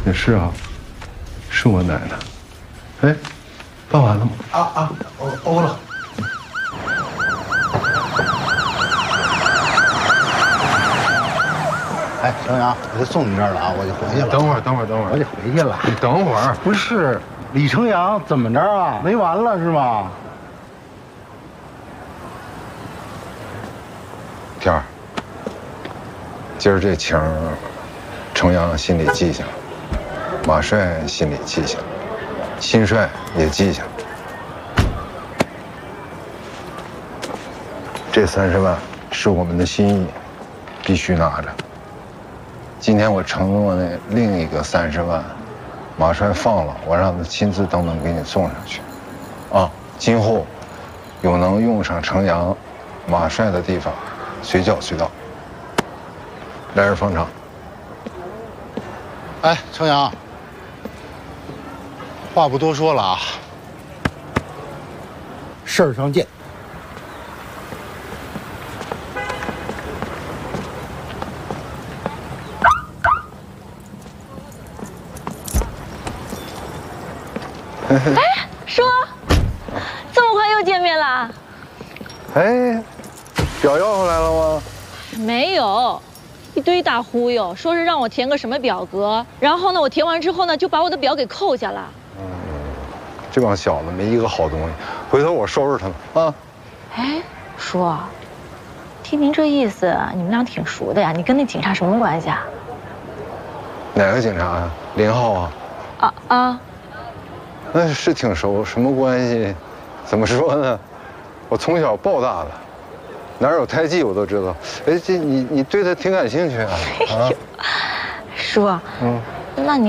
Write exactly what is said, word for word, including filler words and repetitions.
也是啊，是我奶奶。哎，办完了吗？ 啊啊，欧欧了。哎，程阳，我就送你这儿了啊，我就回去了。 等会儿，等会儿，等会儿， 我得回去了。 你等会儿。 不是，李程阳怎么着啊？没完了是吗？ 天儿，今儿这情，程阳心里记下了，马帅心里记下了，新帅也记下了。这三十万是我们的心意，必须拿着。今天我承诺那另一个三十万，马帅放了，我让他亲自登门给你送上去。啊，今后有能用上程阳、马帅的地方，随叫随到。来日方长。 哎，程阳，话不多说了啊，事儿上见。 哎，叔，这么快又见面了？ 哎，表要回来了吗？ 没有，一堆大忽悠，说是让我填个什么表格，然后呢，我填完之后呢，就把我的表给扣下了。 嗯，这帮小子没一个好东西，回头我收拾他们啊。 哎，叔，听您这意思，你们俩挺熟的呀？你跟那警察什么关系啊？ 哪个警察啊？林浩啊？ 啊啊！ 那是挺熟，什么关系？怎么说呢？我从小抱大的，哪有胎记我都知道。哎，这你你对他挺感兴趣啊？啊， 叔，嗯，那你。